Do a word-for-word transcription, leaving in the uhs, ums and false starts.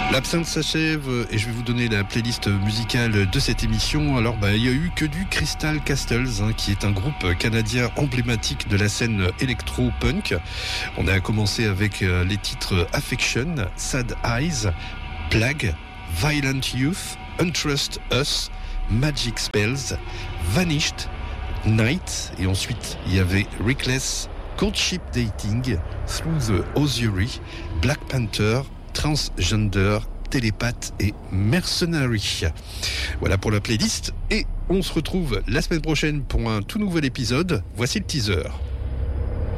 L'absinthe s'achève et je vais vous donner la playlist musicale de cette émission. Alors, bah, il y a eu que du Crystal Castles, hein, qui est un groupe canadien emblématique de la scène électro-punk. On a commencé avec euh, les titres Affection, Sad Eyes, Plague, Violent Youth, Untrust Us, Magic Spells, Vanished, Night, et ensuite il y avait Reckless, Courtship Dating, Through the Ossuary, Black Panther, Transgender, Télépathe et Mercenary. Voilà pour la playlist et on se retrouve la semaine prochaine pour un tout nouvel épisode. Voici le teaser.